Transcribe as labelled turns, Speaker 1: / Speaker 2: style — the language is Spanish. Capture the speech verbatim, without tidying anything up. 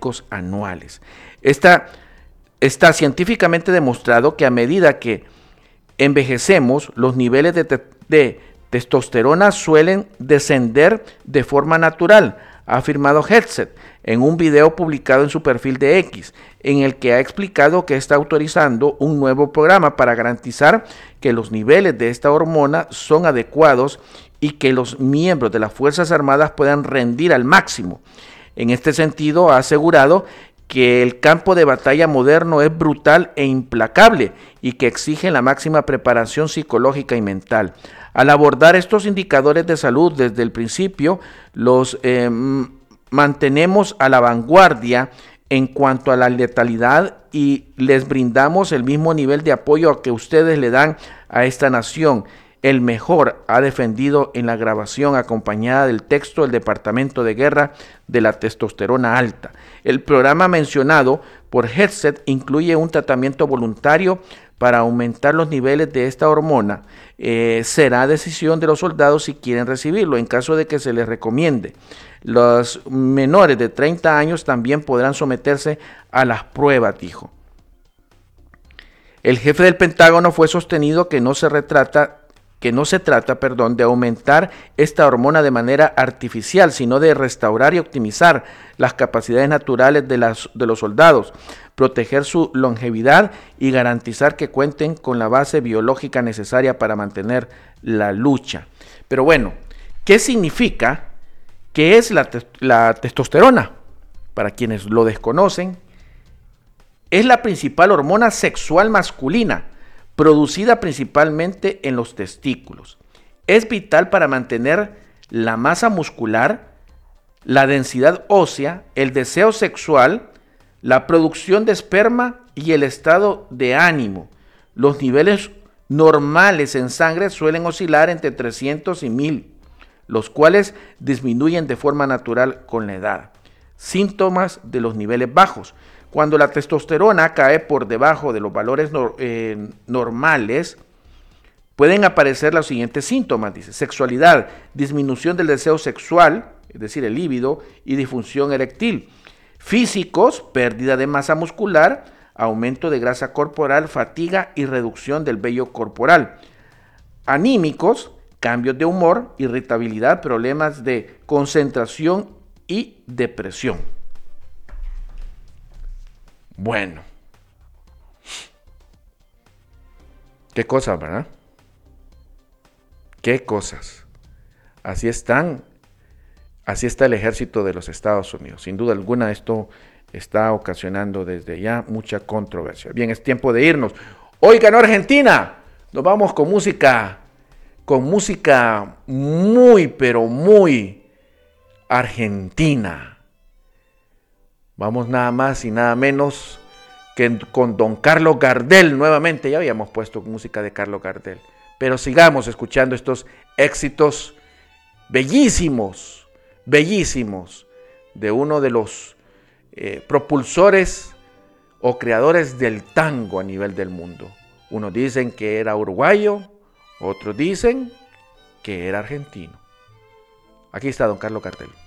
Speaker 1: metabólicos anuales. Esta, está científicamente demostrado que a medida que envejecemos, los niveles de, te, de testosterona suelen descender de forma natural, ha afirmado Hegseth en un video publicado en su perfil de X, en el que ha explicado que está autorizando un nuevo programa para garantizar que los niveles de esta hormona son adecuados y que los miembros de las Fuerzas Armadas puedan rendir al máximo. En este sentido, ha asegurado que el campo de batalla moderno es brutal e implacable y que exige la máxima preparación psicológica y mental. Al abordar estos indicadores de salud desde el principio, los eh, mantenemos a la vanguardia en cuanto a la letalidad y les brindamos el mismo nivel de apoyo que ustedes le dan a esta nación. El mejor, ha defendido en la grabación acompañada del texto del Departamento de Guerra de la Testosterona Alta. El programa mencionado por Hegseth incluye un tratamiento voluntario para aumentar los niveles de esta hormona. Eh, será decisión de los soldados si quieren recibirlo, en caso de que se les recomiende. Los menores de treinta años también podrán someterse a las pruebas, dijo. El jefe del Pentágono fue sostenido que no se retrata que no se trata, perdón, de aumentar esta hormona de manera artificial, sino de restaurar y optimizar las capacidades naturales de, las, de los soldados, proteger su longevidad y garantizar que cuenten con la base biológica necesaria para mantener la lucha. Pero bueno, ¿qué significa? ¿Qué es la, te- la testosterona? Para quienes lo desconocen, es la principal hormona sexual masculina, producida principalmente en los testículos. Es vital para mantener la masa muscular, la densidad ósea, el deseo sexual, la producción de esperma y el estado de ánimo. Los niveles normales en sangre suelen oscilar entre trescientos y mil, los cuales disminuyen de forma natural con la edad. Síntomas de los niveles bajos. Cuando la testosterona cae por debajo de los valores no, eh, normales, pueden aparecer los siguientes síntomas, dice: sexualidad, disminución del deseo sexual, es decir, el líbido, y disfunción eréctil. Físicos, pérdida de masa muscular, aumento de grasa corporal, fatiga y reducción del vello corporal. Anímicos, cambios de humor, irritabilidad, problemas de concentración y depresión. Bueno, qué cosas, ¿verdad? Qué cosas. Así están, así está el ejército de los Estados Unidos. Sin duda alguna, esto está ocasionando desde ya mucha controversia. Bien, es tiempo de irnos. Hoy ganó Argentina. Nos vamos con música, con música muy, pero muy argentina. Vamos nada más y nada menos que con don Carlos Gardel nuevamente. Ya habíamos puesto música de Carlos Gardel, pero sigamos escuchando estos éxitos bellísimos, bellísimos, de uno de los eh, propulsores o creadores del tango a nivel del mundo. Unos dicen que era uruguayo, otros dicen que era argentino. Aquí está don Carlos Gardel.